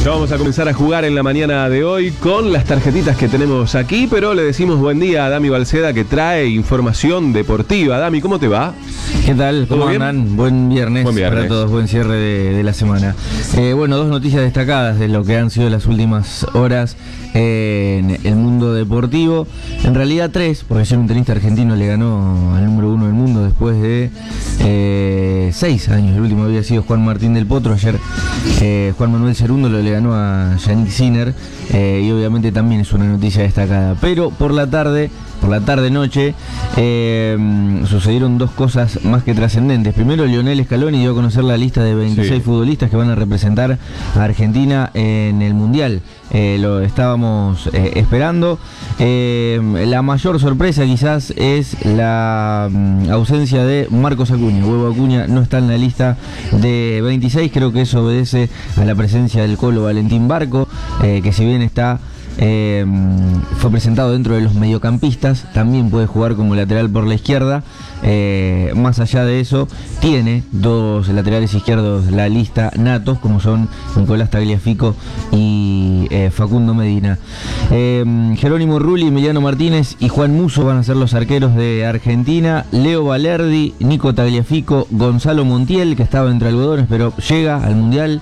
Ya vamos a comenzar a jugar en la mañana de hoy con las tarjetitas que tenemos aquí, pero le decimos buen día a Dami Balceda, que trae información deportiva. Dami, ¿cómo te va? ¿Qué tal? ¿Cómo andan? Buen viernes para todos, buen cierre de la semana. Bueno, dos noticias destacadas de lo que han sido las últimas horas en el mundo deportivo. En realidad tres, porque ayer un tenista argentino le ganó al número 1 del mundo después de 6 años. El último había sido Juan Martín del Potro. Ayer Juan Manuel Cerundo le ganó a Yannick Sinner, y obviamente también es una noticia destacada. Pero por la tarde-noche, sucedieron dos cosas más que trascendentes. Primero, Lionel Scaloni dio a conocer la lista de 26 futbolistas que van a representar a Argentina en el Mundial. Lo estábamos esperando. La mayor sorpresa quizás es la ausencia de Marcos Acuña. Hugo Acuña no está en la lista de 26. Creo que eso obedece a la presencia del Colo Valentín Barco, que si bien fue presentado dentro de los mediocampistas, también puede jugar como lateral por la izquierda. Más allá de eso, tiene dos laterales izquierdos la lista natos, como son Nicolás Tagliafico y Facundo Medina. Jerónimo Rulli, Emiliano Martínez y Juan Musso van a ser los arqueros de Argentina. Leo Valerdi, Nico Tagliafico, Gonzalo Montiel, que estaba entre algodones pero llega al Mundial,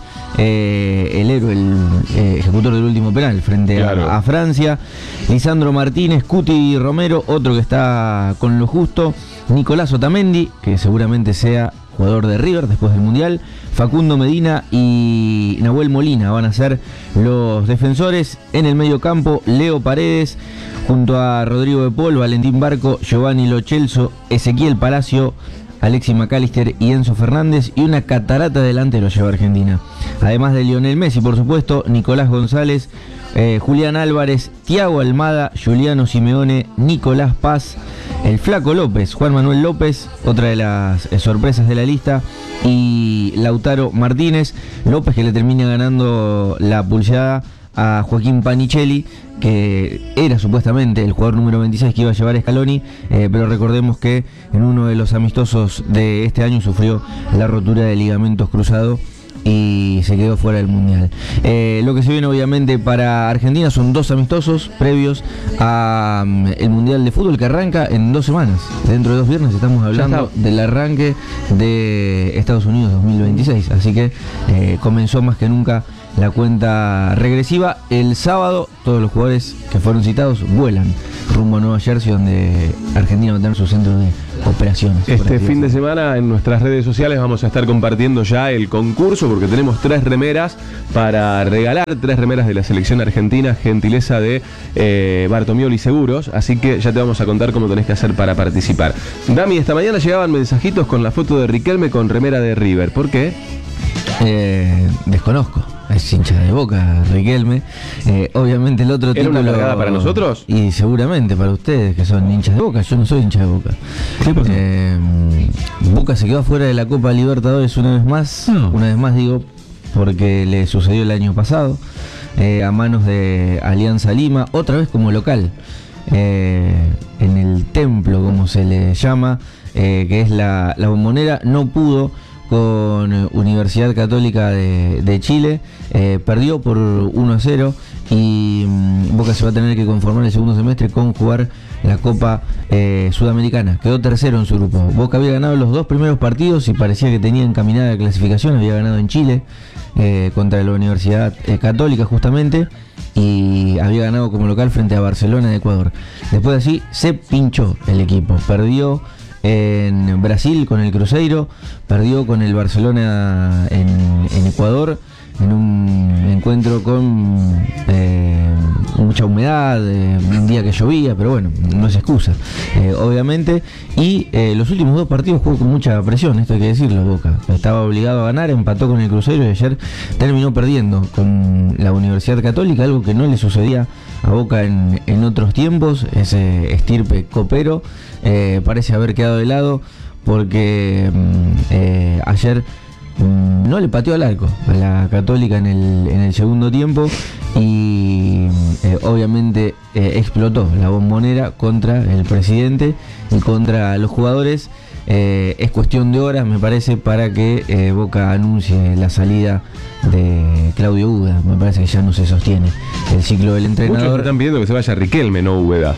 el héroe, el ejecutor del último penal frente a Francia. Lisandro Martínez, Cuti Romero, otro que está con lo justo. Nicolás Otamendi, que seguramente sea jugador de River después del Mundial. Facundo Medina y Nahuel Molina van a ser los defensores. En el medio campo, Leo Paredes junto a Rodrigo de Paul, Valentín Barco, Giovanni Lo Celso, Ezequiel Palacio, Alexis McAllister y Enzo Fernández, y una catarata delante lo lleva Argentina. Además de Lionel Messi, por supuesto, Nicolás González, Julián Álvarez, Thiago Almada, Juliano Simeone, Nicolás Paz, el Flaco López, Juan Manuel López, otra de las sorpresas de la lista, y Lautaro Martínez. López, que le termina ganando la pulseada a Joaquín Panichelli, que era supuestamente el jugador número 26 que iba a llevar a Scaloni, pero recordemos que en uno de los amistosos de este año sufrió la rotura de ligamentos cruzados y se quedó fuera del Mundial. Lo que se viene obviamente para Argentina son dos amistosos previos a el Mundial de Fútbol, que arranca en 2 semanas. Dentro de 2 viernes estamos hablando del arranque de Estados Unidos 2026. Así que comenzó más que nunca la cuenta regresiva. El sábado todos los jugadores que fueron citados vuelan rumbo a Nueva Jersey, donde Argentina va a tener su centro de operaciones. Este fin de semana en nuestras redes sociales vamos a estar compartiendo ya el concurso, porque tenemos 3 remeras para regalar, 3 remeras de la selección argentina, gentileza de Bartomioli Seguros, así que ya te vamos a contar cómo tenés que hacer para participar. Dami, esta mañana llegaban mensajitos con la foto de Riquelme con remera de River. ¿Por qué? Desconozco. Es hincha de Boca, Riquelme. Obviamente el otro título... ¿Era una cargada para nosotros? Y seguramente para ustedes, que son hinchas de Boca. Yo no soy hincha de Boca. Boca se quedó afuera de la Copa Libertadores una vez más. Una vez más digo, porque le sucedió el año pasado, a manos de Alianza Lima, otra vez como local, en el templo, como se le llama, que es la Bombonera. No pudo con Universidad Católica de Chile, perdió por 1-0, y Boca se va a tener que conformar el segundo semestre con jugar la Copa Sudamericana. Quedó tercero en su grupo. Boca había ganado los 2 primeros partidos y parecía que tenía encaminada la clasificación. Había ganado en Chile contra la Universidad Católica justamente, y había ganado como local frente a Barcelona de Ecuador. Después de así se pinchó el equipo, perdió en Brasil con el Cruzeiro, perdió con el Barcelona en Ecuador, en un encuentro con mucha humedad, un día que llovía, pero bueno, no es excusa, obviamente. Y los últimos 2 partidos jugó con mucha presión, esto hay que decirlo. Boca estaba obligado a ganar, empató con el Cruzeiro y ayer terminó perdiendo con la Universidad Católica, algo que no le sucedía a Boca en otros tiempos. Ese estirpe copero parece haber quedado de lado, porque ayer no le pateó al arco a la Católica en el segundo tiempo, y obviamente explotó la Bombonera contra el presidente y contra los jugadores, es cuestión de horas, me parece, para que Boca anuncie la salida de Claudio Úbeda. Me parece que ya no se sostiene el ciclo del entrenador. Muchos están pidiendo que se vaya Riquelme, no Úbeda.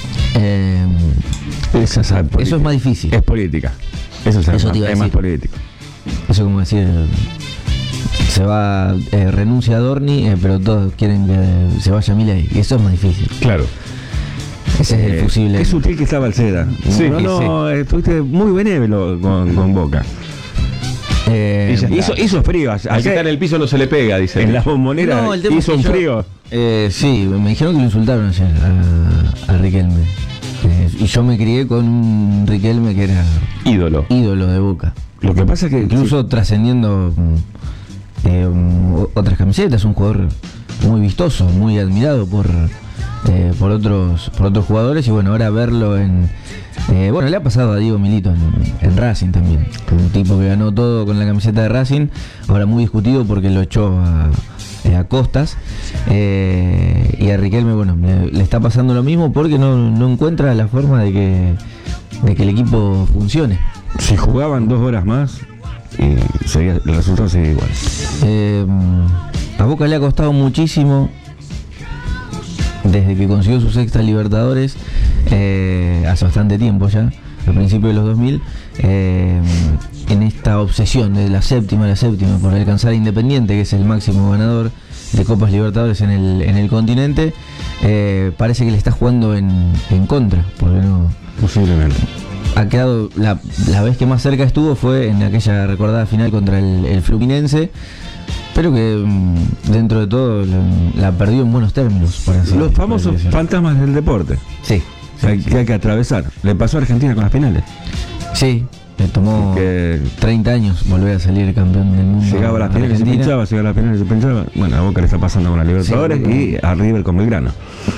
Eso es más difícil. Es política. Eso es más político. Eso como decir, se va, renuncia a Dorni, pero todos quieren que se vaya Milei, y eso es más difícil. Claro. Ese es el fusible. Qué sutil que está Balceda. Sí, Estuviste muy benévolo con Boca. Hizo frío. Al que está en el piso no se le pega, dice. En la Bombonera No, el tema hizo es un que frío. Sí, me dijeron que lo insultaron ayer a Riquelme. Y yo me crié con un Riquelme que era ídolo de Boca. Lo que pasa es que incluso trascendiendo otras camisetas, un jugador muy vistoso, muy admirado por otros jugadores, y bueno, ahora verlo en le ha pasado a Diego Milito en Racing también, un tipo que ganó todo con la camiseta de Racing, ahora muy discutido porque lo echó a Costas, y a Riquelme, bueno, le está pasando lo mismo porque no encuentra la forma de que el equipo funcione. si jugaban 2 horas más, el resultado sería igual. A Boca le ha costado muchísimo desde que consiguió su sexta Libertadores, hace bastante tiempo ya, al principio de los 2000, en esta obsesión de la séptima por alcanzar a Independiente, que es el máximo ganador de Copas Libertadores en el continente. Parece que le está jugando en contra, porque no... Posiblemente. Ha quedado, la vez que más cerca estuvo fue en aquella recordada final contra el Fluminense, pero que dentro de todo la perdió en buenos términos. Los famosos fantasmas del deporte. Sí. Que hay que atravesar. Le pasó a Argentina con las finales. Sí, le tomó 30 años volver a salir campeón del mundo. Llegaba a las finales y se pinchaba, llegaba a las finales y se pinchaba. Bueno, a Boca le está pasando con la Libertadores, y a River con Belgrano.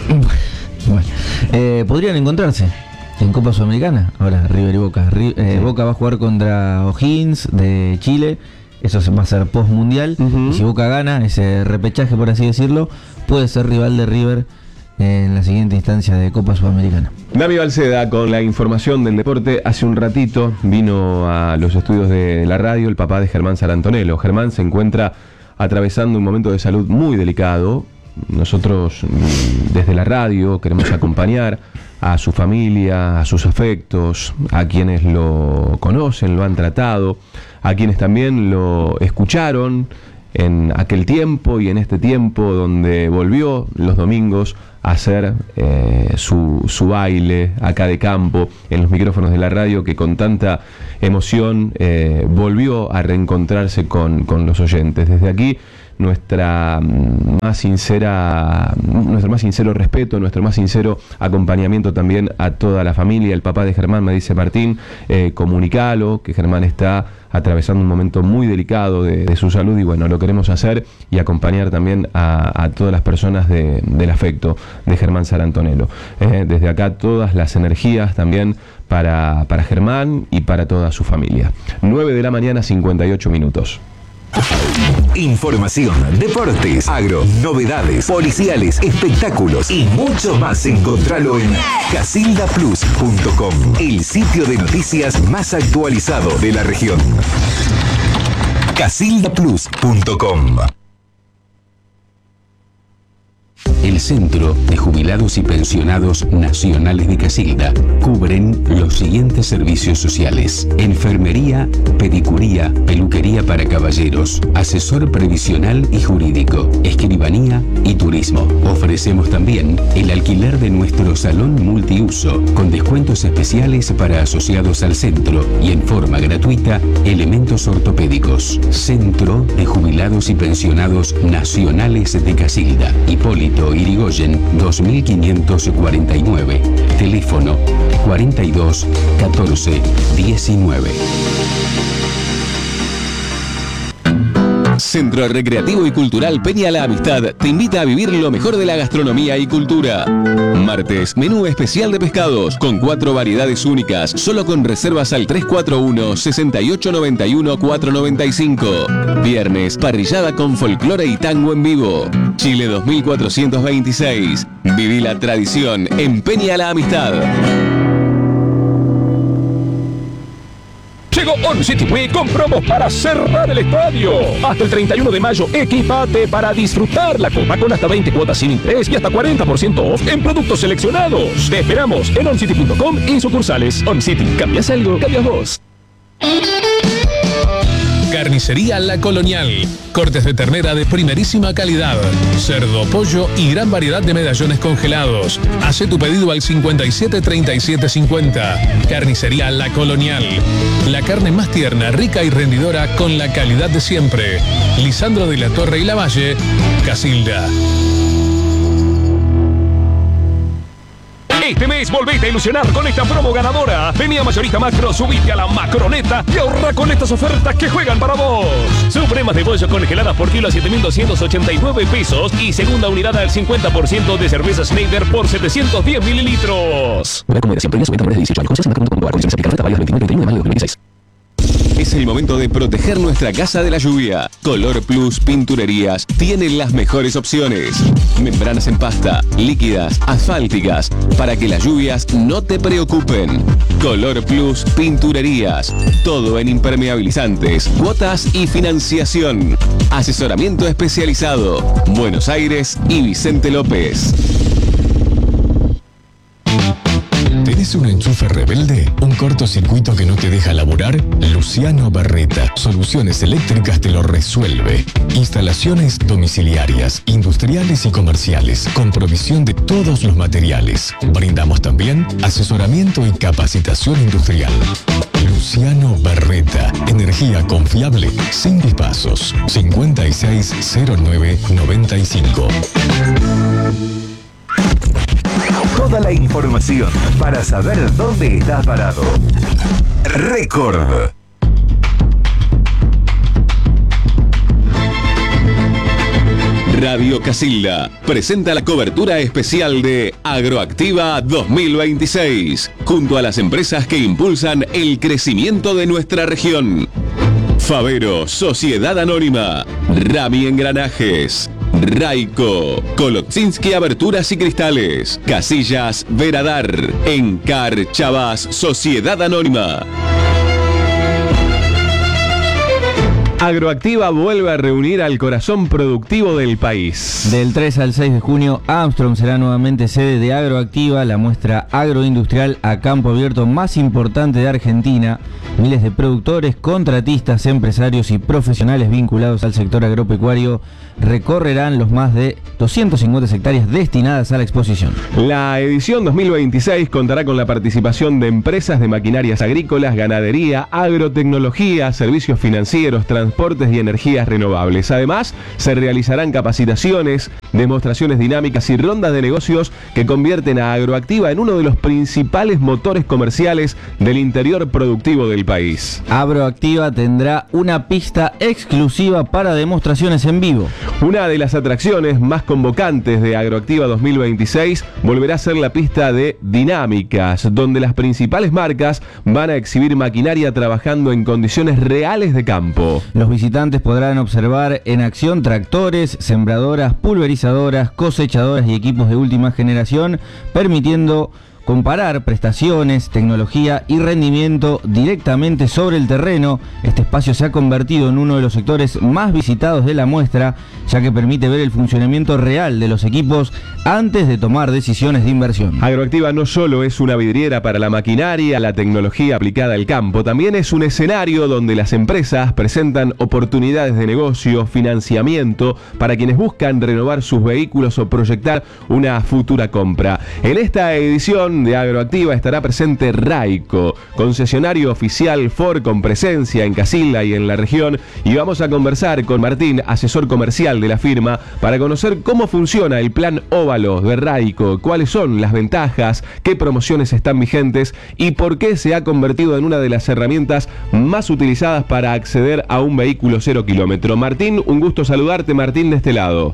Bueno, podrían encontrarse en Copa Sudamericana ahora River y Boca. Boca va a jugar contra O'Higgins de Chile. Eso va a ser post mundial. Y si Boca gana ese repechaje, por así decirlo, puede ser rival de River en la siguiente instancia de Copa Sudamericana. Dami Balceda con la información del deporte. Hace un ratito vino a los estudios de la radio el papá de Germán Sarantonelo. Germán se encuentra atravesando un momento de salud muy delicado. Nosotros desde la radio queremos acompañar a su familia, a sus afectos, a quienes lo conocen, lo han tratado, a quienes también lo escucharon en aquel tiempo y en este tiempo donde volvió los domingos a hacer su baile acá de campo en los micrófonos de la radio, que con tanta emoción volvió a reencontrarse con los oyentes. Desde aquí nuestro más sincero respeto, nuestro más sincero acompañamiento también a toda la familia. El papá de Germán me dice: Martín, comunicalo, que Germán está atravesando un momento muy delicado de su salud, y bueno, lo queremos hacer y acompañar también a todas las personas del afecto de Germán Sarantonelo. Desde acá todas las energías también para Germán y para toda su familia. 9 de la mañana, 58 minutos. Información, deportes, agro, novedades, policiales, espectáculos y mucho más. Encontralo en casildaplus.com, el sitio de noticias más actualizado de la región. casildaplus.com. El Centro de Jubilados y Pensionados Nacionales de Casilda cubren los siguientes servicios sociales: enfermería, pedicuría, peluquería para caballeros, asesor previsional y jurídico, escribanía y turismo. Ofrecemos también el alquiler de nuestro salón multiuso, con descuentos especiales para asociados al centro y en forma gratuita elementos ortopédicos. Centro de Jubilados y Pensionados Nacionales de Casilda, Hipólito Yrigoyen 2549, teléfono 42 14 19. Centro Recreativo y Cultural Peña La Amistad te invita a vivir lo mejor de la gastronomía y cultura. Martes, menú especial de pescados con 4 variedades únicas, solo con reservas al 341-6891-495. Viernes, parrillada con folclore y tango en vivo. Chile 2426. Viví la tradición en Peña La Amistad. Llegó On City Week con promos para cerrar el estadio. Hasta el 31 de mayo, equipate para disfrutar la Copa con hasta 20 cuotas sin interés y hasta 40% off en productos seleccionados. Te esperamos en oncity.com y sucursales. On City, cambias algo, cambias vos. Carnicería La Colonial. Cortes de ternera de primerísima calidad. Cerdo, pollo y gran variedad de medallones congelados. Hacé tu pedido al 57 37 50. Carnicería La Colonial. La carne más tierna, rica y rendidora con la calidad de siempre. Lisandro de la Torre y Lavalle, Casilda. Este mes volvete a ilusionar con esta promo ganadora. Vení a Mayorista Macro, subite a la Macroneta y ahorra con estas ofertas que juegan para vos. Supremas de pollo congeladas por kilo a 7.289 pesos y segunda unidad al 50% de cerveza Schneider por 710 mililitros. Una recomendación previa, de 18 años. Consulta en macro.com.ar. Condiciones aplican. Oferta válida del 29 y 31 de mayo de 2016. Es el momento de proteger nuestra casa de la lluvia. Color Plus Pinturerías tiene las mejores opciones. Membranas en pasta, líquidas, asfálticas, para que las lluvias no te preocupen. Color Plus Pinturerías. Todo en impermeabilizantes, cuotas y financiación. Asesoramiento especializado. Buenos Aires y Vicente López. ¿Tenés un enchufe rebelde? ¿Un cortocircuito que no te deja laburar? Luciano Berreta. Soluciones eléctricas te lo resuelve. Instalaciones domiciliarias, industriales y comerciales, con provisión de todos los materiales. Brindamos también asesoramiento y capacitación industrial. Luciano Berreta. Energía confiable, sin dispasos. 560995. Toda la información para saber dónde estás parado. Récord. Radio Casilda presenta la cobertura especial de Agroactiva 2026, junto a las empresas que impulsan el crecimiento de nuestra región. Favero, Sociedad Anónima, Rami Engranajes, Raico, Kolotzinski Aberturas y Cristales, Casillas Veradar, Encar Chavas, Sociedad Anónima. Agroactiva vuelve a reunir al corazón productivo del país. Del 3 al 6 de junio, Armstrong será nuevamente sede de Agroactiva, la muestra agroindustrial a campo abierto más importante de Argentina. Miles de productores, contratistas, empresarios y profesionales vinculados al sector agropecuario recorrerán los más de 250 hectáreas destinadas a la exposición. La edición 2026 contará con la participación de empresas de maquinarias agrícolas, ganadería, agrotecnología, servicios financieros, transportes y energías renovables. Además, se realizarán capacitaciones, demostraciones dinámicas y rondas de negocios que convierten a Agroactiva en uno de los principales motores comerciales del interior productivo del país. Agroactiva tendrá una pista exclusiva para demostraciones en vivo. Una de las atracciones más convocantes de Agroactiva 2026 volverá a ser la pista de dinámicas, donde las principales marcas van a exhibir maquinaria trabajando en condiciones reales de campo. Los visitantes podrán observar en acción tractores, sembradoras, pulverizadoras, cosechadoras y equipos de última generación, permitiendo comparar prestaciones, tecnología y rendimiento directamente sobre el terreno. Este espacio se ha convertido en uno de los sectores más visitados de la muestra, ya que permite ver el funcionamiento real de los equipos antes de tomar decisiones de inversión. Agroactiva no solo es una vidriera para la maquinaria, la tecnología aplicada al campo, también es un escenario donde las empresas presentan oportunidades de negocio, financiamiento para quienes buscan renovar sus vehículos o proyectar una futura compra. En esta edición de Agroactiva estará presente Raico, concesionario oficial Ford con presencia en Casilda y en la región, y vamos a conversar con Martín, asesor comercial de la firma, para conocer cómo funciona el plan óvalo de Raico, cuáles son las ventajas, qué promociones están vigentes y por qué se ha convertido en una de las herramientas más utilizadas para acceder a un vehículo 0 kilómetro. Martín, un gusto saludarte. Martín de este lado.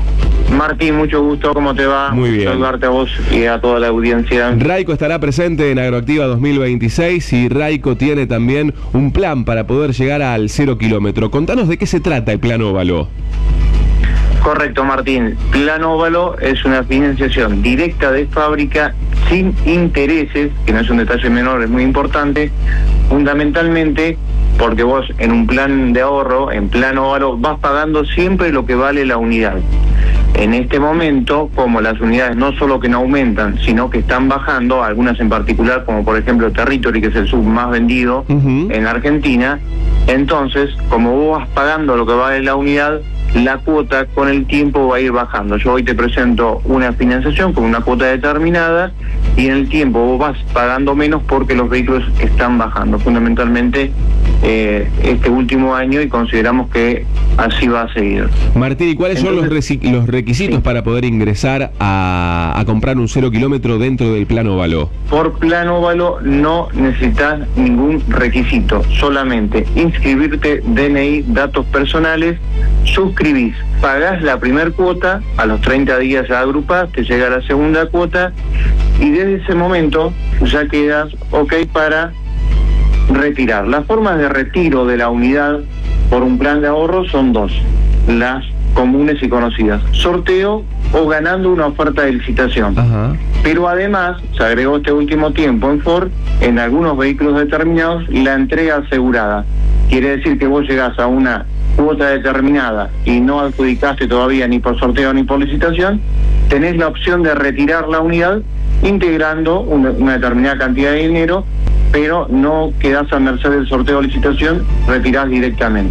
Martín, mucho gusto, ¿cómo te va? Muy bien. Saludarte a vos y a toda la audiencia. Raico estará presente en Agroactiva 2026 y Raico tiene también un plan para poder llegar al 0 kilómetro. Contanos de qué se trata el plan óvalo. Correcto, Martín. Plan Óvalo es una financiación directa de fábrica sin intereses, que no es un detalle menor, es muy importante, fundamentalmente porque vos en un plan de ahorro, en Plan Óvalo, vas pagando siempre lo que vale la unidad. En este momento, como las unidades no solo que no aumentan, sino que están bajando, algunas en particular, como por ejemplo Territory, que es el sub más vendido en Argentina, entonces, como vos vas pagando lo que vale la unidad, la cuota con el tiempo va a ir bajando. Yo hoy te presento una financiación con una cuota determinada y en el tiempo vos vas pagando menos porque los vehículos están bajando, fundamentalmente este último año, y consideramos que así va a seguir. Martín, ¿y cuáles son los requisitos para poder ingresar a comprar un 0 kilómetro dentro del Plan Óvalo? Por Plan Óvalo no necesitas ningún requisito, solamente inscribirte, DNI, datos personales, suscribís, pagás la primer cuota, a los 30 días ya agrupás, te llega la segunda cuota y desde ese momento ya quedas ok para retirar. Las formas de retiro de la unidad por un plan de ahorro son dos, las comunes y conocidas: sorteo o ganando una oferta de licitación. Ajá. Pero además, se agregó este último tiempo en Ford, en algunos vehículos determinados, la entrega asegurada. Quiere decir que vos llegás a una cuota determinada y no adjudicaste todavía ni por sorteo ni por licitación, tenés la opción de retirar la unidad integrando una determinada cantidad de dinero, pero no quedás a merced del sorteo o licitación, retirás directamente.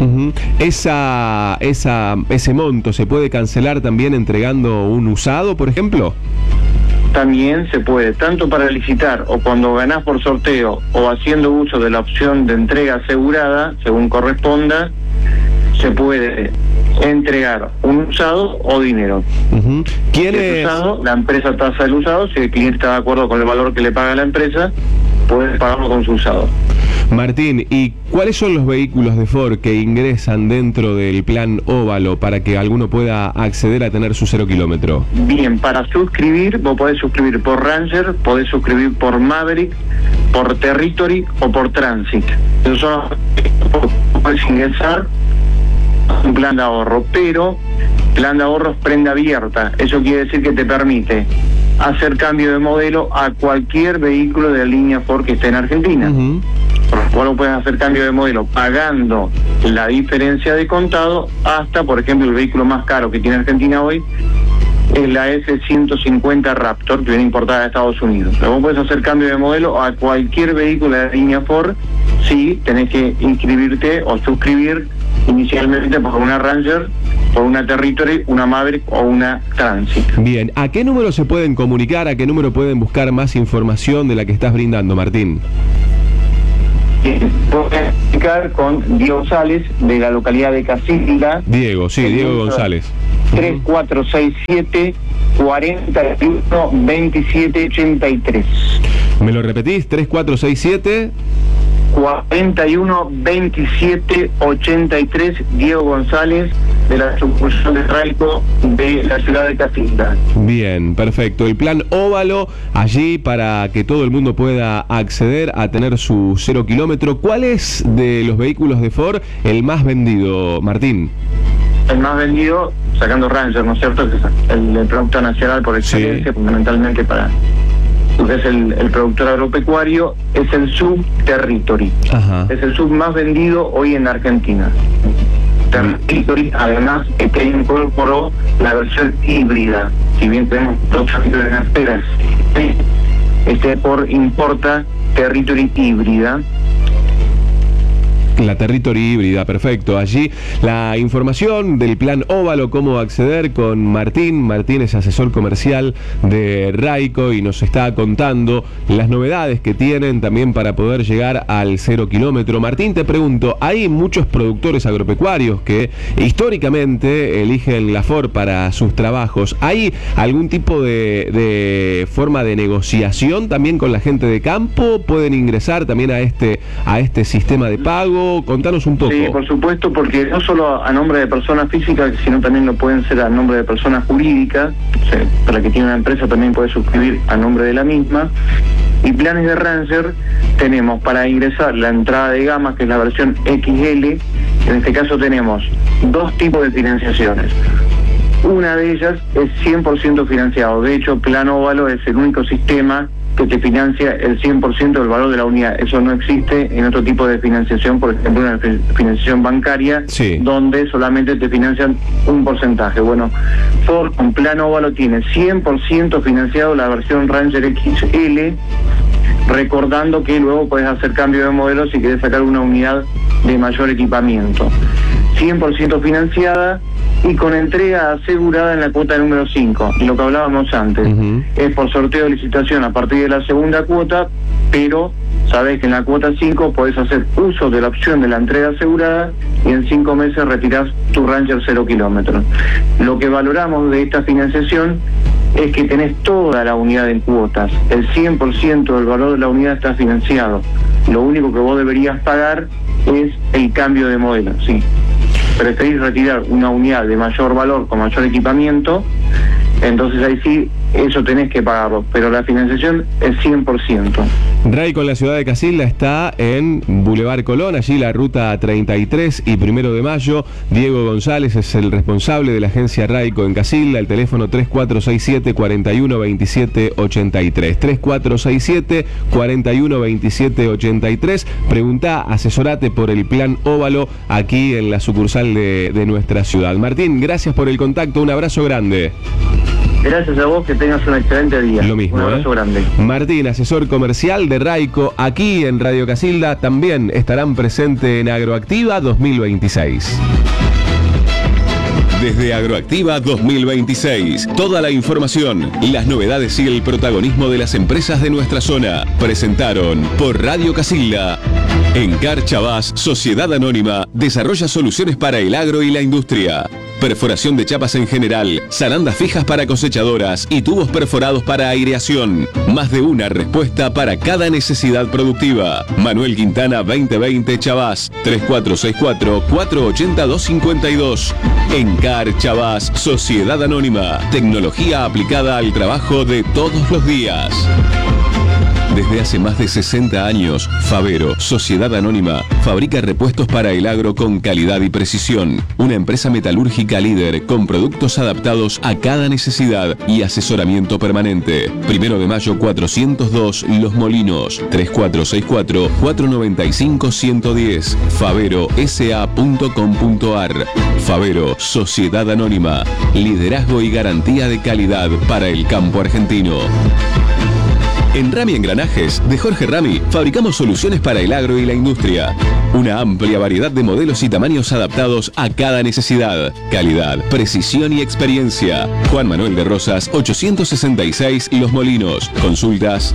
¿Ese monto se puede cancelar también entregando un usado, por ejemplo? También se puede, tanto para licitar o cuando ganás por sorteo o haciendo uso de la opción de entrega asegurada, según corresponda, se puede entregar un usado o dinero. ¿Quién si es? Usado, la empresa tasa el usado, si el cliente está de acuerdo con el valor que le paga la empresa, puede pagarlo con su usado. Martín, ¿y cuáles son los vehículos de Ford que ingresan dentro del Plan Óvalo para que alguno pueda acceder a tener su 0 kilómetro? Bien, para suscribir, vos podés suscribir por Ranger, podés suscribir por Maverick, por Territory o por Transit. Esos son los que podés ingresar a un plan de ahorro, pero plan de ahorro es prenda abierta. Eso quiere decir que te permite hacer cambio de modelo a cualquier vehículo de la línea Ford que esté en Argentina. Por lo cual puedes hacer cambio de modelo pagando la diferencia de contado hasta, por ejemplo, el vehículo más caro que tiene Argentina hoy es la F-150 Raptor, que viene importada de Estados Unidos. Pero vos puedes hacer cambio de modelo a cualquier vehículo de la línea Ford si tenés que inscribirte o suscribir inicialmente por una Ranger, por una Territory, una Maverick o una Transit. Bien, ¿a qué número se pueden comunicar? ¿A qué número pueden buscar más información de la que estás brindando, Martín? Puedes comunicar con Diego González, de la localidad de Casilda. Diego, sí, Diego González. 3467 41 27 83. ¿Me lo repetís? 3467 41 27 83, Diego González, de la sucursal de Raico de la ciudad de Casilda. Bien, perfecto. El Plan Óvalo, allí para que todo el mundo pueda acceder a tener su 0 kilómetro. ¿Cuál es de los vehículos de Ford el más vendido, Martín? El más vendido, sacando Ranger, ¿no es cierto? Que es el producto nacional por excelencia, fundamentalmente para lo que es el productor agropecuario, es el sub Territory. Ajá. Es el sub más vendido hoy en Argentina. Territory, además, que incorporó la versión híbrida. Si bien tenemos dos Territory en espera, por importa Territory híbrida. La Territory híbrida, perfecto. Allí la información del Plan Óvalo, cómo acceder con Martín. Martín es asesor comercial de Raico y nos está contando las novedades que tienen también para poder llegar al 0 kilómetro. Martín, te pregunto, hay muchos productores agropecuarios que históricamente eligen la Ford para sus trabajos. ¿Hay algún tipo de forma de negociación también con la gente de campo? ¿Pueden ingresar también a este sistema de pago? Contanos un poco. Sí, por supuesto, porque no solo a nombre de personas físicas, sino también lo pueden ser a nombre de personas jurídicas. O sea, para que tiene una empresa también puede suscribir a nombre de la misma. Y planes de Ranger tenemos para ingresar la entrada de gama, que es la versión XL. En este caso tenemos dos tipos de financiaciones. Una de ellas es 100% financiado. De hecho, Plan Óvalo es el único sistema que te financia el 100% del valor de la unidad. Eso no existe en otro tipo de financiación, por ejemplo, una financiación bancaria, sí, donde solamente te financian un porcentaje. Bueno, Ford con Plan Óvalo tiene 100% financiado la versión Ranger XL, recordando que luego puedes hacer cambio de modelo si quieres sacar una unidad de mayor equipamiento. 100% financiada y con entrega asegurada en la cuota número 5, lo que hablábamos antes. Es por sorteo de licitación a partir de la segunda cuota, pero sabés que en la cuota 5 podés hacer uso de la opción de la entrega asegurada y en 5 meses retirás tu Ranger 0 kilómetros. Lo que valoramos de esta financiación es que tenés toda la unidad en cuotas, el 100% del valor de la unidad está financiado. Lo único que vos deberías pagar es el cambio de modelo, sí. Preferís retirar una unidad de mayor valor con mayor equipamiento, entonces ahí sí, eso tenés que pagarlo, pero la financiación es 100%. Raico en la ciudad de Casilda está en Boulevard Colón, allí la ruta 33 y 1 de Mayo. Diego González es el responsable de la agencia Raico en Casilda, el teléfono 3467-412783. 3467-412783. Preguntá, asesorate por el Plan Óvalo aquí en la sucursal de nuestra ciudad. Martín, gracias por el contacto, un abrazo grande. Gracias a vos, que tengas un excelente día. Lo mismo, un abrazo grande. Martín, asesor comercial de Raico, aquí en Radio Casilda, también estarán presentes en Agroactiva 2026. Desde Agroactiva 2026, toda la información, las novedades y el protagonismo de las empresas de nuestra zona. Presentaron por Radio Casilda. Encar Chavás, Sociedad Anónima, desarrolla soluciones para el agro y la industria. Perforación de chapas en general, zarandas fijas para cosechadoras y tubos perforados para aireación. Más de una respuesta para cada necesidad productiva. Manuel Quintana 2020 Chavás, 3464-480-252. Encar Chavás, Sociedad Anónima, tecnología aplicada al trabajo de todos los días. Desde hace más de 60 años, Favero, Sociedad Anónima, fabrica repuestos para el agro con calidad y precisión. Una empresa metalúrgica líder con productos adaptados a cada necesidad y asesoramiento permanente. 1 de Mayo 402, Los Molinos, 3464-495-110. faverosa.com.ar. Favero, Sociedad Anónima, liderazgo y garantía de calidad para el campo argentino. En Rami Engranajes, de Jorge Rami, fabricamos soluciones para el agro y la industria. Una amplia variedad de modelos y tamaños adaptados a cada necesidad. Calidad, precisión y experiencia. Juan Manuel de Rosas, 866 Los Molinos. Consultas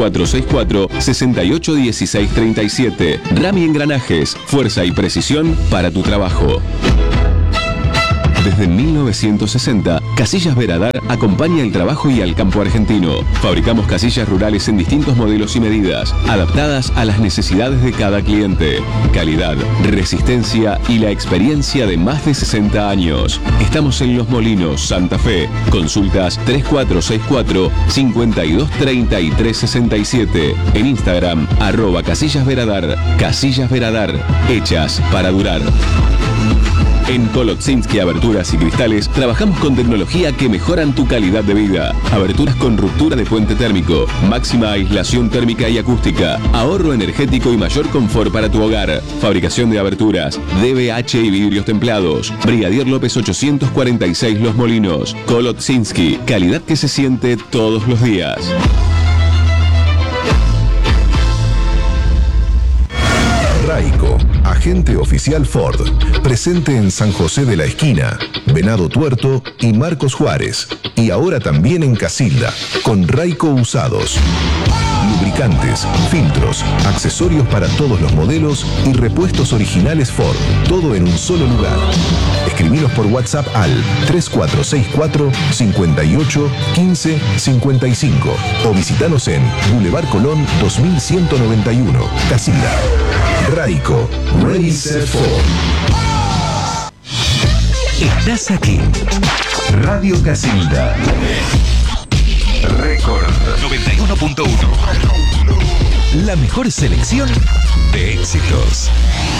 3464-681637. Rami Engranajes, fuerza y precisión para tu trabajo. Desde 1960, Casillas Veradar acompaña el trabajo y al campo argentino. Fabricamos casillas rurales en distintos modelos y medidas, adaptadas a las necesidades de cada cliente. Calidad, resistencia y la experiencia de más de 60 años. Estamos en Los Molinos, Santa Fe. Consultas 3464-523367. En Instagram, @Casillas Veradar. Casillas Veradar, hechas para durar. En Kolotzinski Aberturas y Cristales trabajamos con tecnología que mejoran tu calidad de vida. Aberturas con ruptura de puente térmico, máxima aislación térmica y acústica, ahorro energético y mayor confort para tu hogar. Fabricación de aberturas, DBH y vidrios templados. Brigadier López 846 Los Molinos. Kolotzinski, calidad que se siente todos los días. Raico, agente oficial Ford, presente en San José de la Esquina, Venado Tuerto y Marcos Juárez, y ahora también en Casilda, con Raico Usados. Lubricantes, filtros, accesorios para todos los modelos y repuestos originales Ford, todo en un solo lugar. Escribinos por WhatsApp al 3464-581555 o visitanos en Boulevard Colón 2191, Casilda. Raico, Ready Set Ford. Estás aquí. Radio Casilda. Récord 91.1. La mejor selección de éxitos.